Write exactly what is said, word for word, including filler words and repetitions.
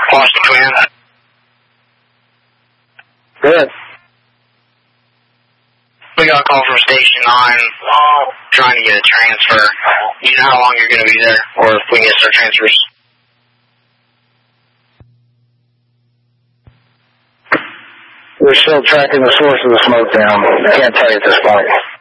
Austin Command. Good. We got a call from Station nine trying to get a transfer. Do you know how long you're going to be there, or if we can get our transfers? We're still tracking the source of the smoke down. I can't tell you at this point.